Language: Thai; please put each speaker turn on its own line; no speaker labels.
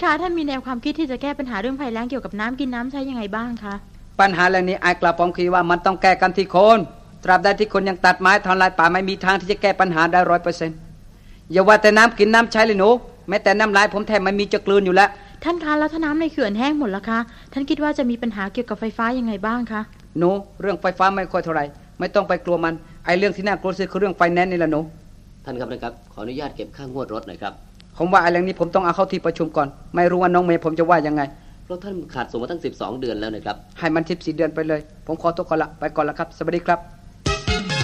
คะท่านมีแนวความคิดที่จะแก้ปัญหาเรื่องภัยแล้งเกี่ยวกับน้ำกินน้ำใช้ยังไงบ้างคะ
ปัญหาเรื่องนี้ไอ้กระผมคิดว่ามันต้องแก้กันที่คนตราบใดที่คนยังตัดไม้ทำลายป่าไม่มีทางที่จะแก้ปัญหาได้100%อย่าว่าแต่น้ำกินน้ำใช้เลยหนูแม้แต่น้ำลายผมแทบไม่มีจะกลืนอยู่แล้ว
ท่านคะแล้วถ้าน้ำในเขื่อนแห้งหมดล่ะคะท่านคิดว่าจะมีปัญหาเกี่ยวกับไฟฟ้ายังไงบ้างคะ
หนูเรื่องไฟฟ้าไม่ค่อยเท่าไหร่ไม่ต้องไปกลัวมันไอ้เรื่องที่น่ากลัวคือเรื่องไฟแนนซ์นี่แหละหนู
ท่านครับนะครับขออนุญาตเก็บค่างวดรถหน่อยครับ
ผมว่าไอ้เรื่องนี้ผมต้องเอาเข้าที่ประชุมก่อนไม่รู้ว่าน้องเมย์ผมจะว่ายังไง
เพราะท่านขาดส่งมาตั้ง12 เดือนแล้วนะครับ
ให้มัน14 เดือนไปเลยผมขอตัวก่อนละไปก่อนละครับสวัสดีครับ